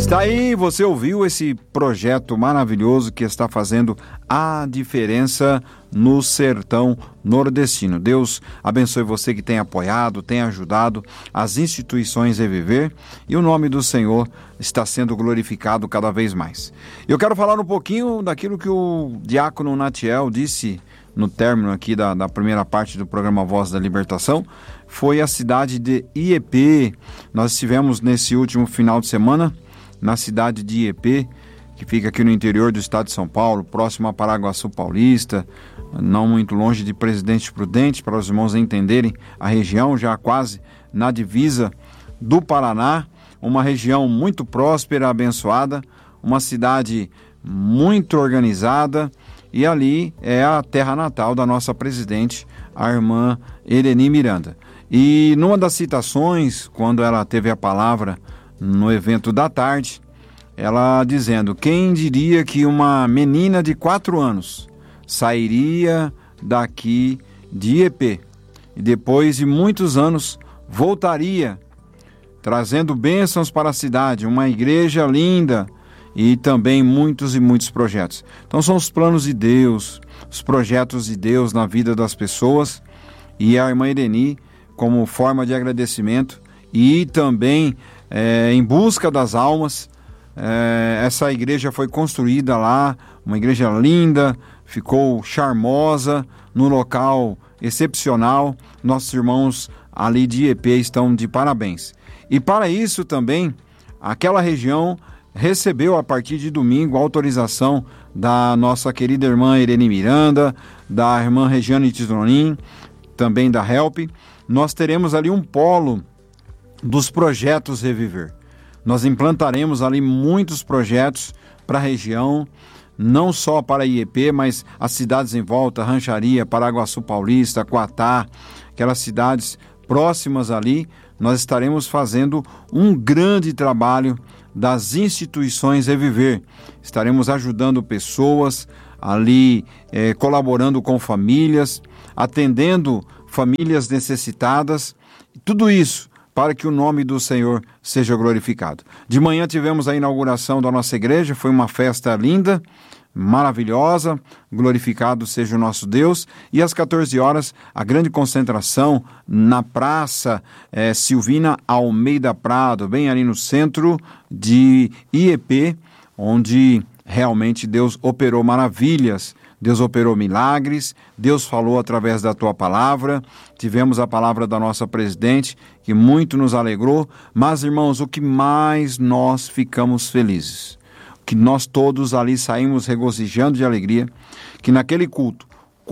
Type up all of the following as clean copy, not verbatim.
Está aí, você ouviu esse projeto maravilhoso que está fazendo a diferença no sertão nordestino. Deus abençoe você que tem apoiado, tem ajudado as instituições Reviver, e o nome do Senhor está sendo glorificado cada vez mais. Eu quero falar um pouquinho daquilo que o diácono Natiel disse no término aqui da primeira parte do programa Voz da Libertação. Foi a cidade de Iepê. Nós estivemos nesse último final de semana na cidade de Iepê, que fica aqui no interior do estado de São Paulo, próximo a Paraguaçu Paulista, não muito longe de Presidente Prudente, para os irmãos entenderem a região, já quase na divisa do Paraná, uma região muito próspera, abençoada, uma cidade muito organizada, e ali é a terra natal da nossa presidente, a irmã Eleni Miranda. E numa das citações, quando ela teve a palavra no evento da tarde, ela dizendo: quem diria que uma menina de 4 anos sairia daqui de Iepê e depois de muitos anos voltaria trazendo bênçãos para a cidade, uma igreja linda e também muitos e muitos projetos. Então são os planos de Deus, os projetos de Deus na vida das pessoas, e a irmã Eleni, como forma de agradecimento e também em busca das almas, essa igreja foi construída lá, uma igreja linda, ficou charmosa, num local excepcional. Nossos irmãos ali de Iepê estão de parabéns. E para isso também, aquela região recebeu a partir de domingo a autorização da nossa querida irmã Irene Miranda, da irmã Regiane Tisronin, também da HELP. Nós teremos ali um polo dos projetos Reviver. Nós implantaremos ali muitos projetos para a região, não só para Iepê, mas as cidades em volta, Rancharia, Paraguaçu Paulista, Quatá, aquelas cidades próximas ali. Nós estaremos fazendo um grande trabalho das instituições Reviver. Estaremos ajudando pessoas ali, colaborando com famílias, atendendo famílias necessitadas, tudo isso para que o nome do Senhor seja glorificado. De manhã tivemos a inauguração da nossa igreja, foi uma festa linda, maravilhosa, glorificado seja o nosso Deus, e às 14 horas a grande concentração na praça Silvina Almeida Prado, bem ali no centro de Iepê, onde realmente Deus operou maravilhas, Deus operou milagres, Deus falou através da tua palavra. Tivemos a palavra da nossa presidente, que muito nos alegrou, mas, irmãos, o que mais nós ficamos felizes, que nós todos ali saímos regozijando de alegria, que naquele culto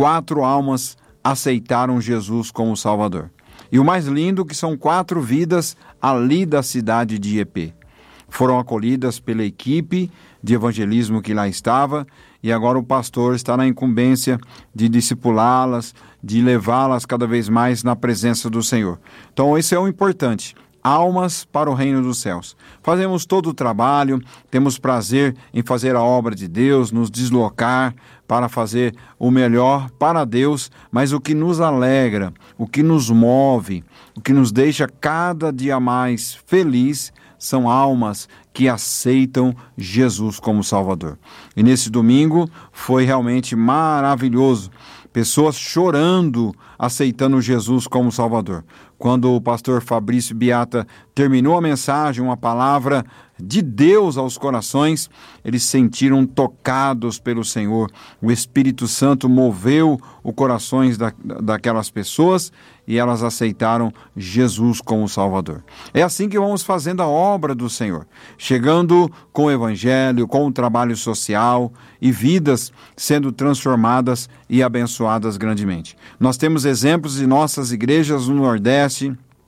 4 almas aceitaram Jesus como Salvador. E o mais lindo que são 4 vidas ali da cidade de Iepê. Foram acolhidas pela equipe de evangelismo que lá estava, e agora o pastor está na incumbência de discipulá-las, de levá-las cada vez mais na presença do Senhor. Então, isso é o importante. Almas para o reino dos céus. Fazemos todo o trabalho, temos prazer em fazer a obra de Deus, nos deslocar para fazer o melhor para Deus, mas o que nos alegra, o que nos move, o que nos deixa cada dia mais feliz são almas que aceitam Jesus como Salvador. E nesse domingo foi realmente maravilhoso. Pessoas chorando, aceitando Jesus como Salvador. Quando o pastor Fabrício Beata terminou a mensagem, uma palavra de Deus aos corações, eles sentiram tocados pelo Senhor. O Espírito Santo moveu os corações daquelas pessoas e elas aceitaram Jesus como Salvador. É assim que vamos fazendo a obra do Senhor, chegando com o Evangelho, com o trabalho social e vidas sendo transformadas e abençoadas grandemente. Nós temos exemplos de nossas igrejas no Nordeste,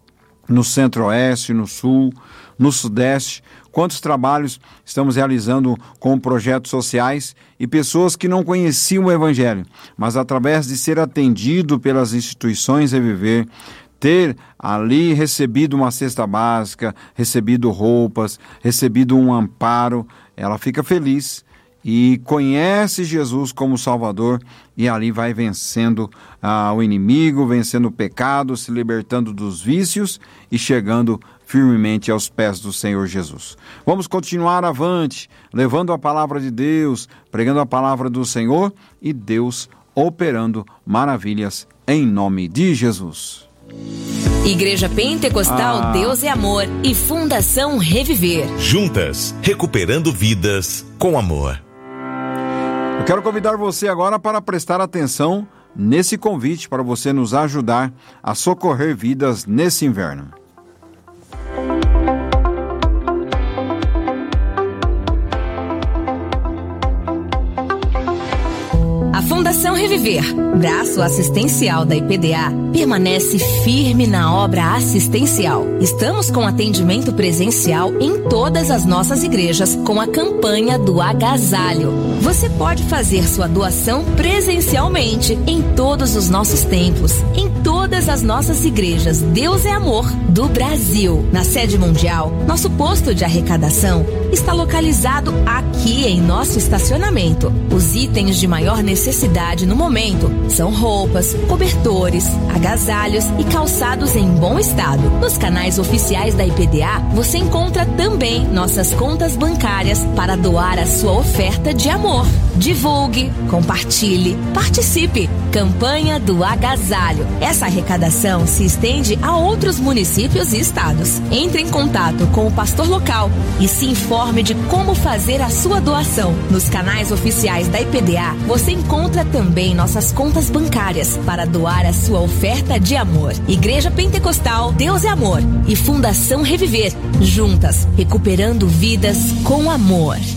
no Centro-Oeste, no Sul, no Sudeste. Quantos trabalhos estamos realizando com projetos sociais e pessoas que não conheciam o Evangelho, mas através de ser atendido pelas instituições Reviver, ter ali recebido uma cesta básica, recebido roupas, recebido um amparo, ela fica feliz e conhece Jesus como Salvador, e ali vai vencendo o inimigo, vencendo o pecado, se libertando dos vícios e chegando firmemente aos pés do Senhor Jesus. Vamos continuar avante, levando a palavra de Deus, pregando a palavra do Senhor e Deus operando maravilhas em nome de Jesus. Igreja Pentecostal Deus é Amor e Fundação Reviver. Juntas, recuperando vidas com amor. Eu quero convidar você agora para prestar atenção nesse convite para você nos ajudar a socorrer vidas nesse inverno. A Fundação Reviver, braço assistencial da IPDA, permanece firme na obra assistencial. Estamos com atendimento presencial em todas as nossas igrejas com a campanha do agasalho. Você pode fazer sua doação presencialmente em todos os nossos templos, em todas as nossas igrejas Deus é Amor do Brasil. Na sede mundial, nosso posto de arrecadação está localizado aqui em nosso estacionamento. Os itens de maior necessidade no momento são roupas, cobertores, agasalhos e calçados em bom estado. Nos canais oficiais da IPDA, você encontra também nossas contas bancárias para doar a sua oferta de amor. Divulgue, compartilhe, participe. Campanha do Agasalho. Essa arrecadação se estende a outros municípios e estados. Entre em contato com o pastor local e se informe de como fazer a sua doação. Nos canais oficiais da IPDA, você encontra também nossas contas bancárias para doar a sua oferta de amor. Igreja Pentecostal Deus é Amor e Fundação Reviver. Juntas, recuperando vidas com amor.